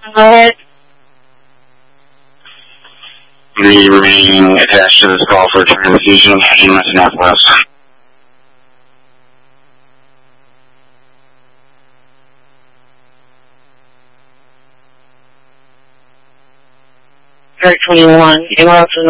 Go ahead. The remaining attached to this call for transfusion in West Northwest. Direct 21, ML to